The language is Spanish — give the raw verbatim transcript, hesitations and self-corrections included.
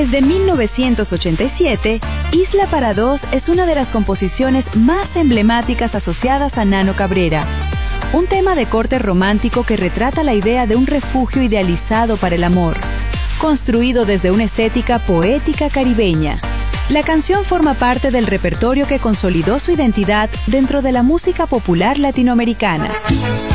Desde mil novecientos ochenta y siete, Isla para dos es una de las composiciones más emblemáticas asociadas a Nano Cabrera. Un tema de corte romántico que retrata la idea de un refugio idealizado para el amor, construido desde una estética poética caribeña. La canción forma parte del repertorio que consolidó su identidad dentro de la música popular latinoamericana.